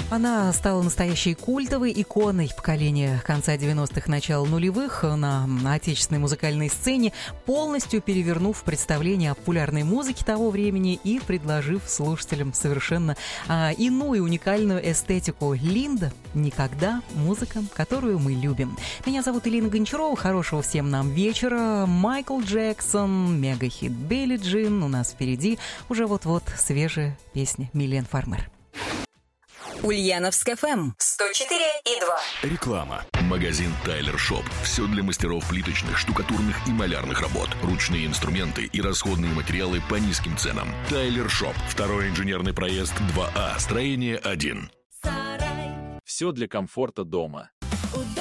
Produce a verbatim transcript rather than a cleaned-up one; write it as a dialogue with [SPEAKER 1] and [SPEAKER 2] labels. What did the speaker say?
[SPEAKER 1] Она стала настоящей культовой иконой поколения конца девяностых, начала нулевых на отечественной музыкальной сцене, полностью перевернув представление о популярной музыке того времени и предложив слушателям совершенно а, иную уникальную эстетику. Линда «Никогда» — музыка, которую мы любим. Меня зовут Элина Гончарова. Хорошего всем нам вечера. Майкл Джексон, мегахит Билли Джин. У нас впереди уже вот-вот свежая песня Милен Фармер.
[SPEAKER 2] Ульяновск эф эм сто четыре и два.
[SPEAKER 3] Реклама. Магазин Тайлер Шоп. Все для мастеров плиточных, штукатурных и малярных работ. Ручные инструменты и расходные материалы по низким ценам. Тайлер Шоп. Второй инженерный проезд два А. Строение один.
[SPEAKER 4] Все для комфорта дома.